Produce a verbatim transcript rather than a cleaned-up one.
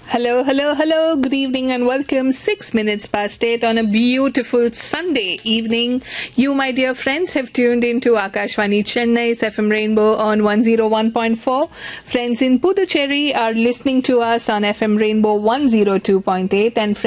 Hello, hello, hello. Good evening and welcome. Six minutes past eight on a beautiful Sunday evening. You, my dear friends, have tuned into Akashvani Chennai's F M Rainbow on one oh one point four. Friends in Puducherry are listening to us on F M Rainbow one oh two point eight and friends